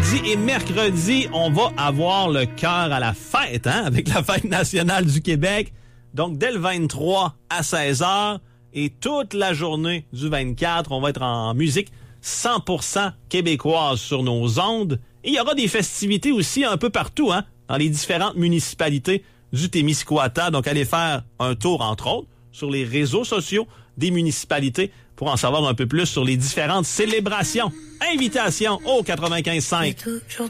jeudi et mercredi, on va avoir le cœur à la fête, hein, avec la Fête nationale du Québec. Donc, dès le 23 à 16h et toute la journée du 24, on va être en musique 100% québécoise sur nos ondes. Et il y aura des festivités aussi un peu partout, hein, dans les différentes municipalités du Témiscouata. Donc, allez faire un tour, entre autres, sur les réseaux sociaux des municipalités pour en savoir un peu plus sur les différentes célébrations. Invitation au 95.5.